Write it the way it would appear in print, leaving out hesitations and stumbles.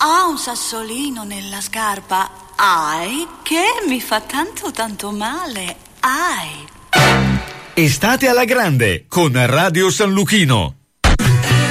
Ho un sassolino nella scarpa. Ai, che mi fa tanto male. Ai. Estate alla grande con Radio San Luchino.